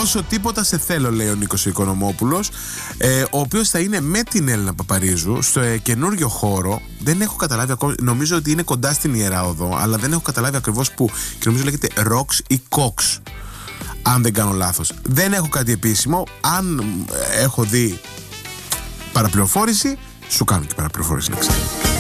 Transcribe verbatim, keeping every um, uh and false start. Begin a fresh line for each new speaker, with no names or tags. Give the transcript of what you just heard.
Όσο τίποτα σε θέλω, λέει ο Νίκος Οικονομόπουλος, ε, ο οποίος θα είναι με την Έλληνα Παπαρίζου στο ε, καινούριο χώρο. Δεν έχω καταλάβει ακόμα, νομίζω ότι είναι κοντά στην Ιερά Οδό, αλλά δεν έχω καταλάβει ακριβώς πού. Και νομίζω λέγεται Rocks ή Cox, αν δεν κάνω λάθος. Δεν έχω κάτι επίσημο. Αν έχω δει παραπληροφόρηση, σου κάνω και παραπληροφόρηση να ξέρει.